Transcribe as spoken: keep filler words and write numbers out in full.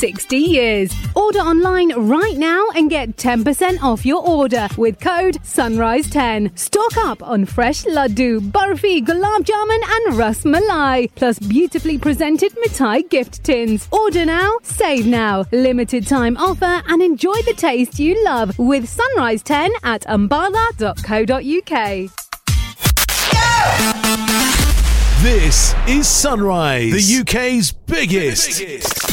sixty years. Order online right now and get ten percent off your order with code sunrise ten. Stock up on fresh laddu, barfi, gulab jamun and ras malai, plus beautifully presented mithai gift tins. Order now, save now. Limited time offer and enjoy the taste you love with Sunrise ten at ambala dot co dot uk. This is Sunrise, the U K's biggest, biggest.